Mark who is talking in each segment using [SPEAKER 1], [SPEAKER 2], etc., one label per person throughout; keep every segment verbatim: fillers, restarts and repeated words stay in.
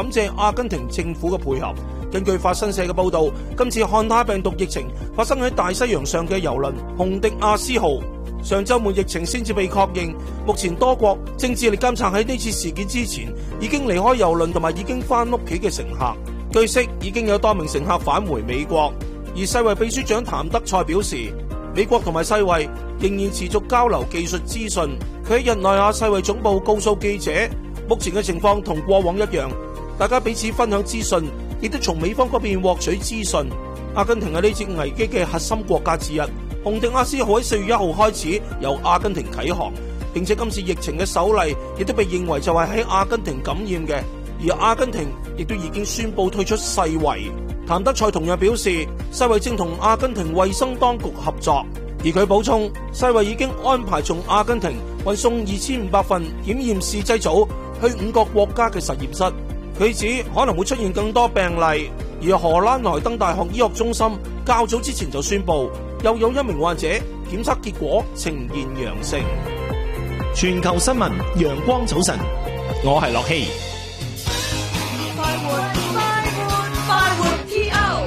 [SPEAKER 1] 感謝阿根廷政府嘅配合。根據法新社嘅報道，今次漢他病毒疫情發生喺大西洋上嘅郵輪洪迪亞斯號。上週末疫情先至被確認，目前多國正致力監察喺呢次事件之前已經離開郵輪同埋已經翻屋企嘅乘客。據悉，已經有多名乘客返回美國。而世衛秘書長譚德塞表示，美國同埋世衛仍然持續交流技術資訊。佢喺日內瓦世衛總部告訴記者，目前嘅情況同過往一樣，大家彼此分享資訊，亦都從美方嗰邊獲取資訊。阿根廷係呢次危機嘅核心國家之一。洪迪亞斯號喺四月一號開始由阿根廷啟航，並且今次疫情嘅首例亦都被認為就係喺阿根廷感染嘅，而阿根廷亦都已經宣布退出世衛。譚德塞同樣表示，世衛正同阿根廷衛生當局合作，而佢補充，世衛已經安排從阿根廷運送二千五百份檢驗試劑組去五個國家嘅實驗室。佢指可能會出現更多病例，而荷蘭萊登大學醫學中心較早之前就宣布，又有一名患者檢測結果呈現陽性。
[SPEAKER 2] 全球新聞，陽光早晨，我係樂希。
[SPEAKER 3] 快活快活快活 T O。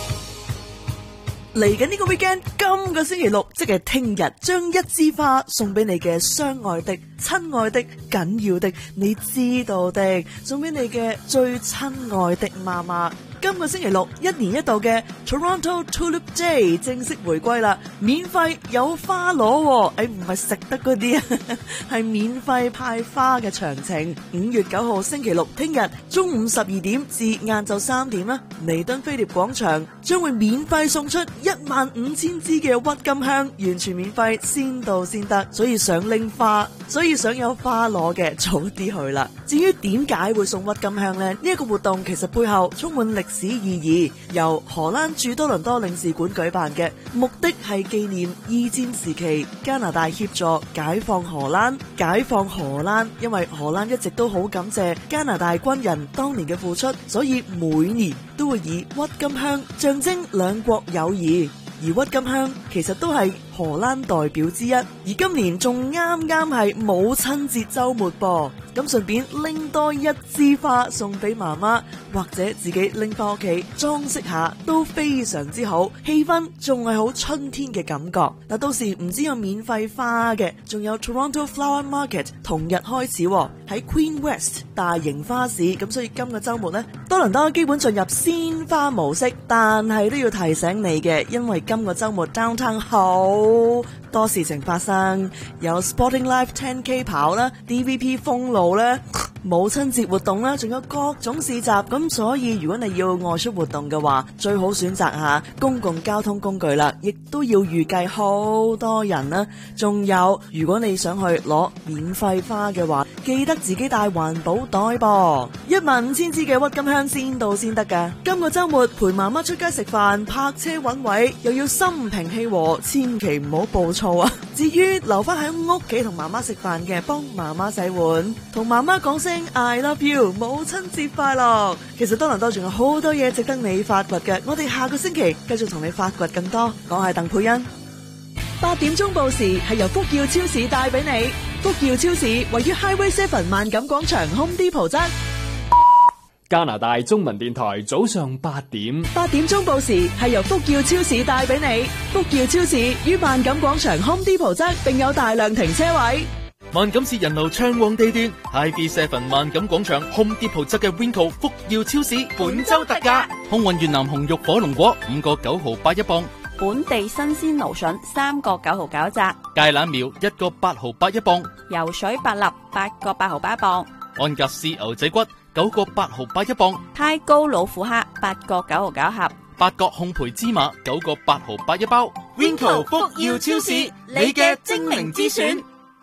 [SPEAKER 4] 嚟緊呢個 weekend，今個星期六即係聽日，將一枝花送俾你嘅相愛的、親愛的、緊要的、你知道的，送俾你嘅最親愛的媽媽。今個星期六，一年一度嘅 Toronto Tulip Day 正式回歸啦，免費有花攞，誒唔係食得嗰啲啊，係免費派花嘅詳情。五月九號星期六，聽日中午十二點至晏晝三點啦，彌敦菲臘廣場將會免費送出一萬五千支嘅鬱金香，完全免費，先到先得。所以想拎花，所以想有花攞嘅，早啲去啦。至於點解會送鬱金香呢？呢、這、一個活動其實背後充滿歷史意義，由荷蘭駐多倫多領事館舉辦嘅，目的係紀念二戰時期加拿大協助解放荷蘭。解放荷蘭，因為荷蘭一直都好感謝加拿大軍人當年嘅付出，所以每年都會以鬱金香象徵兩國友誼。而鬱金香其實都係荷蘭代表之一，而今年仲啱啱係母親節週末噃，咁順便拎多一枝花送俾媽媽，或者自己拎翻屋企裝飾下都非常之好，氣氛仲係好春天嘅感覺。嗱，到時唔止有免費花嘅，仲有 Toronto Flower Market 同日開始喺 Queen West 大型花市，咁所以今個週末呢，多倫多基本進入鮮花模式，但係都要提醒你嘅，因為今個週末 Downtown 好多事情發生，有 Sporting Life 十 K 跑啦 ，D V P 封路啦，母親節活動啦，仲有各種市集，咁所以如果你要外出活動嘅話，最好選擇下公共交通工具啦，亦都要預計好多人啦。仲有，如果你想去攞免費花嘅話，記得自己帶環保袋噃。一萬五千支嘅鬱金香先到先得噶。今個週末陪媽媽出街食飯，泊車揾位，又要心平氣和，千祈唔好暴躁啊！至於留翻喺屋企同媽媽食飯嘅，幫媽媽洗碗，同媽媽講聲 I love you， 母親節快樂。其實多倫多仲有好多嘢值得你發掘嘅，我哋下個星期繼續同你發掘更多。我係鄧佩欣。八點鐘報時係由福耀超市帶俾你。福耀超市位於 Highway Seven 萬錦廣場 Home Depot 側。
[SPEAKER 5] 加拿大中文電台早上八點。
[SPEAKER 4] 八點鐘報時係由福耀超市帶俾你。福耀超市於萬錦廣場 Home Depot 側，並有大量停車位。
[SPEAKER 6] 萬錦節人流暢旺地段 ，Highway Seven 萬錦廣場 Home Depot 側嘅 Winco 福耀超市本周特價，空運越南紅肉火龍果五個九毫八一磅。
[SPEAKER 7] 本地新鮮蘆筍三個九毫九一紮，
[SPEAKER 6] 芥蘭苗一個八毫八一磅，
[SPEAKER 7] 游水白立八個八毫八一磅，
[SPEAKER 6] 安格斯牛仔骨九個八毫八一磅，
[SPEAKER 7] 太高老虎蝦八個九毫九盒，
[SPEAKER 6] 八角烘焙芝麻九個八毫八一包。
[SPEAKER 3] Winco 福耀超市，你嘅精明之選。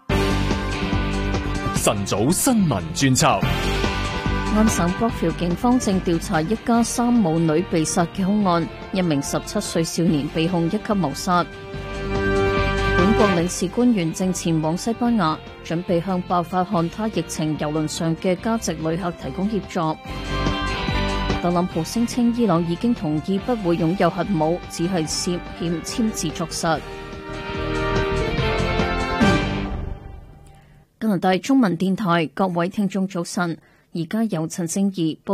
[SPEAKER 5] 晨早新聞專輯。
[SPEAKER 8] 安省北橋警方正調查一家三母女被殺嘅兇案，一名十七歲少年被控一級謀殺。本國領事官員正前往西班牙，準備向爆發漢他疫情郵輪上嘅加籍旅客提供協助。特朗普聲稱伊朗已經同意不會擁有核武，只係涉嫌簽字作實。加拿大中文電台各位聽眾早晨，而家由陳聖儀報